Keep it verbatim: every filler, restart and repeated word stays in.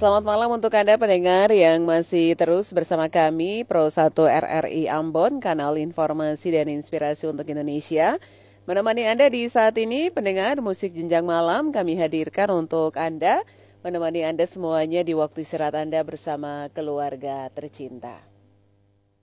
selamat malam untuk Anda pendengar yang masih terus bersama kami Pro satu R R I Ambon, kanal informasi dan inspirasi untuk Indonesia. Menemani Anda di saat ini, pendengar musik jenjang malam kami hadirkan untuk Anda, menemani Anda semuanya di waktu istirahat Anda bersama keluarga tercinta.